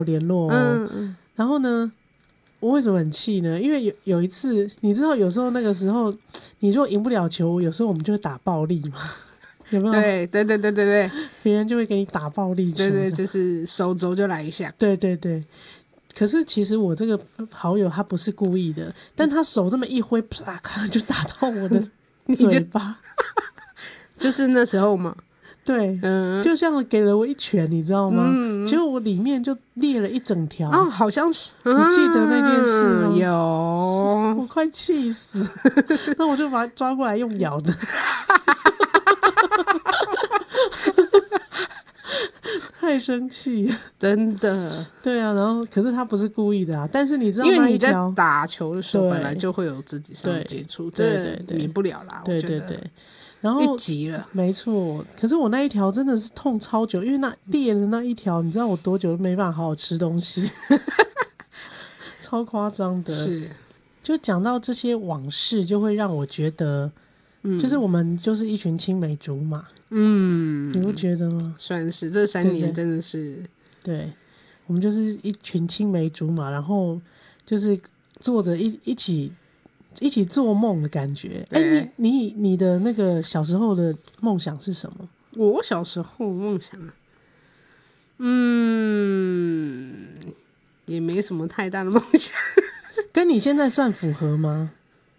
联络然后呢，我为什么很气呢？因为有一次，你知道，有时候那个时候，你如果赢不了球，有时候我们就会打暴力嘛，有没有？ 对， 别人就会给你打暴力球， 对，就是手肘就来一下， 对。可是其实我这个好友他不是故意的，但他手这么一挥，啪，就打到我的嘴巴， 就是那时候嘛。 对，就像给了我一拳，你知道吗？结果我里面就裂了一整条。 哦，好像是， 你记得那件事吗？ 有， 我快气死。那我就把他抓过来用咬的。太生气， 真的。 对啊，然后可是他不是故意的啊，但是你知道因为那一条， 你在打球的时候本来就会有肢体上的接触， 对， 免不了啦。 对，然后一急了， 没错。可是我那一条真的是痛超久，因为那裂了那一条，你知道我多久都没办法好好吃东西，超夸张的。 是， 就讲到这些往事，就会让我觉得，就是我们就是一群青梅竹马。你不觉得吗？ 算是这3年真的是， 对，我们就是一群青梅竹马，然后就是坐着一起做梦的感觉。你的那个小时候的梦想是什么？ 我小时候梦想也没什么太大的梦想。 跟你现在算符合吗？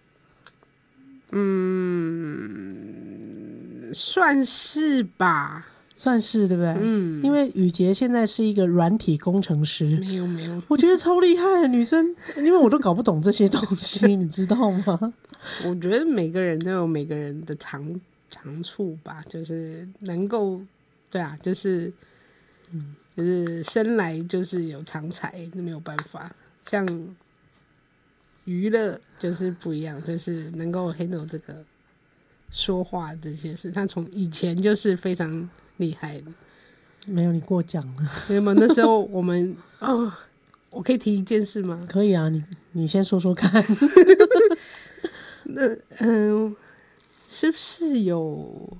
算是吧， 算是，对不对？因为宇杰现在是一个软体工程师， 没有， 我觉得超厉害的女生，因为我都搞不懂这些东西，你知道吗？ 我觉得每个人都有每个人的长处吧，就是能够，对啊，就是生来就是有长才，没有办法。像娱乐就是不一样，就是能够 handle 这个说话这些事，他从以前就是非常厉害的。 没有，你过奖了。 没有，那时候我们我可以提一件事吗？ 可以啊，你先说说看。 那是不是有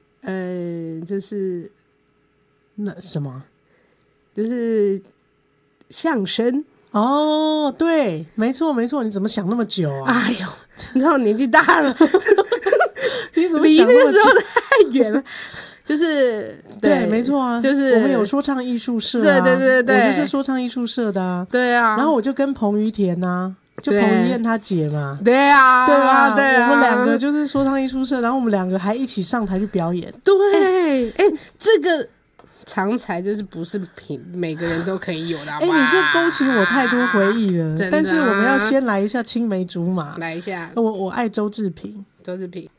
就是那什么？ 就是相声哦，对，没错，你怎么想那么久啊？ 哎呦，你知道我年纪大了， 你怎么离那想那么久个时候太远了。就是对，没错啊， 就是我们有说唱艺术社啊， 对， 我就是说唱艺术社的啊， 对啊。 然后我就跟彭于田啊，就彭于晏他姐嘛， 对啊， 我们两个就是说唱艺术社，然后我们两个还一起上台去表演。 对，这个长才就是不是每个人都可以有的。 你这勾起我太多回忆了。但是我们要先来一下青梅竹马， 来一下。 我爱周志平。